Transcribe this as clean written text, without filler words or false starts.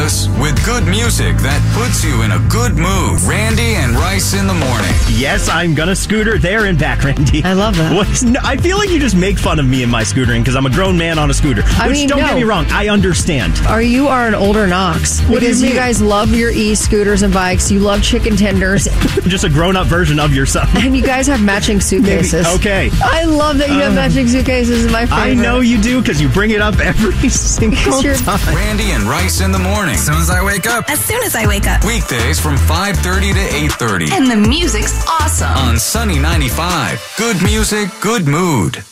us with good music that puts you in a good mood. Randy and Rice in the morning. Yes, I'm gonna scooter there and back, Randy. I love that. No, I feel like you just make fun of me and my scootering because I'm a grown man on a scooter. Don't get me wrong, I understand. You are an older Knox. What do you because mean? you guys love your e-scooters and bikes. You love chicken tenders. Just a grown-up version of yourself. And you guys have matching suitcases. Maybe. Okay. I love that you have matching suitcases. Is my favorite. I know you do because you bring it up every single time. Randy and Rice in the morning. As soon as I wake up. As soon as I wake up. Weekdays from 5:30 to 8:30. And the music's awesome. On Sunny 95. Good music, good mood.